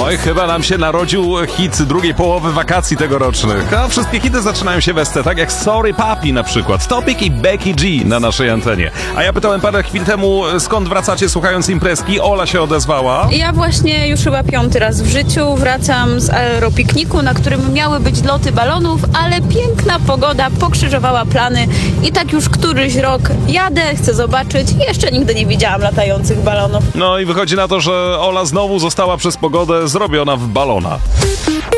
Oj, chyba nam się narodził hit drugiej połowy wakacji tegorocznych. A wszystkie hity zaczynają się w ST, tak jak Sorry Papi na przykład. Topic i Becky G na naszej antenie. A ja pytałem parę chwil temu, skąd wracacie słuchając imprezki. Ola się odezwała. Ja właśnie już chyba 5. raz w życiu wracam z aeropikniku, na którym miały być loty balonów, ale piękna pogoda pokrzyżowała plany i tak już któryś rok jadę, chcę zobaczyć i jeszcze nigdy nie widziałam latających balonów. No i wychodzi na to, że Ola znowu została przez pogodę zrobiona w balona.